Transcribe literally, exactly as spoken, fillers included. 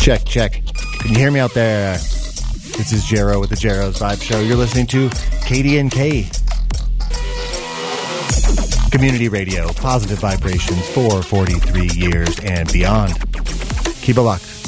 Check, check. Can you hear me out there? This is Jero with the Jero's Vibe Show. You're listening to K D N K. Community radio, positive vibrations for forty-three years and beyond. Keep it locked.